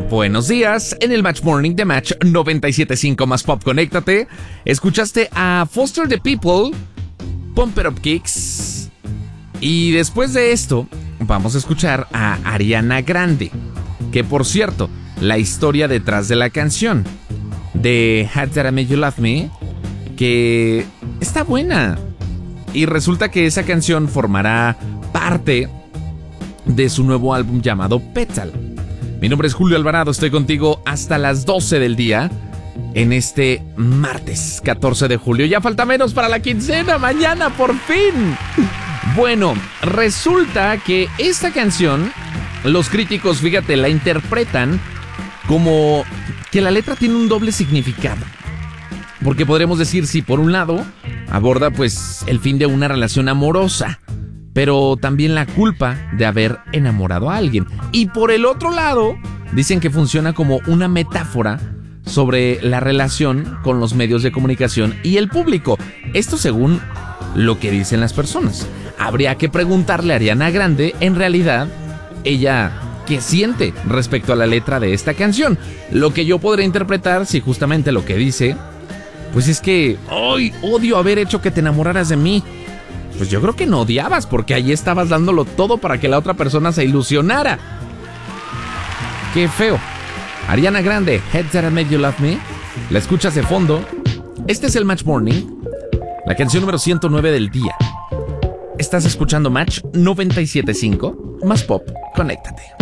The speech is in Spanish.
Buenos días, en el Match Morning de Match 97.5 más Pop, conéctate. Escuchaste a Foster the People, Pump It Up Kicks. Y después de esto, vamos a escuchar a Ariana Grande. Que por cierto, la historia detrás de la canción de Had That I Made You Love Me, que está buena. Y resulta que esa canción formará parte de su nuevo álbum llamado Petal. Mi nombre es Julio Alvarado, estoy contigo hasta las 12 del día en este martes 14 de julio. Ya falta menos para la quincena, mañana por fin. Bueno, resulta que esta canción, los críticos, fíjate, la interpretan como que la letra tiene un doble significado. Porque podremos decir, sí, por un lado, aborda pues el fin de una relación amorosa, pero también la culpa de haber enamorado a alguien. Y por el otro lado, dicen que funciona como una metáfora sobre la relación con los medios de comunicación y el público. Esto según lo que dicen las personas. Habría que preguntarle a Ariana Grande, en realidad, ella, ¿qué siente respecto a la letra de esta canción? Lo que yo podría interpretar, si justamente lo que dice, pues es que, ¡ay! Odio haber hecho que te enamoraras de mí. Pues yo creo que no odiabas, porque allí estabas dándolo todo para que la otra persona se ilusionara. ¡Qué feo! Ariana Grande, Had That I Made You Love Me. La escuchas de fondo. Este es el Match Morning, la canción número 109 del día. Estás escuchando Match 97.5 más Pop, conéctate.